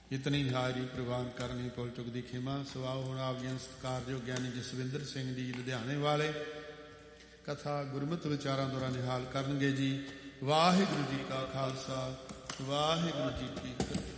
ਇਤਨੀ ਹਾਜ਼ਰੀ ਪ੍ਰਵਾਨ ਕਰਨੀ ਭੁੱਲ ਚੁੱਕ ਦੀ ਖਿਮਾ ਸਵਾਓ। ਹੁਣ ਆਪ ਜੀ ਸਤਿਕਾਰਯੋਗ ਗਿਆਨੀ ਜਸਵਿੰਦਰ ਸਿੰਘ ਜੀ ਲੁਧਿਆਣੇ ਵਾਲੇ ਕਥਾ ਗੁਰਮਤਿ ਵਿਚਾਰਾਂ ਦੌਰਾਨ ਨਿਹਾਲ ਕਰਨਗੇ ਜੀ। ਵਾਹਿਗੁਰੂ ਜੀ ਕਾ ਖਾਲਸਾ, ਵਾਹਿਗੁਰੂ ਜੀ ਕੀ ਫਤਿਹ।